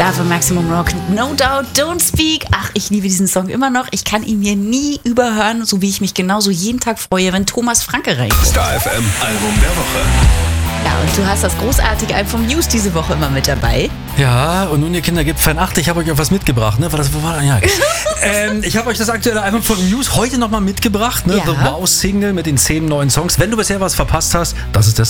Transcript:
Star von Maximum Rock, No Doubt, Don't Speak. Ach, ich liebe diesen Song immer noch. Ich kann ihn mir nie überhören, so wie ich mich genauso jeden Tag freue, wenn Thomas Franke reinkommt. Star FM Album der Woche. Ja, und du hast das großartige Album vom Muse diese Woche immer mit dabei. Ja, und nun ihr Kinder gebt Fan 8, ich habe euch auch was mitgebracht, ne? Ich habe euch das aktuelle Album von Muse heute nochmal mitgebracht, ne? Ja. The Wow Single mit den 10 neuen Songs. Wenn du bisher was verpasst hast, das ist der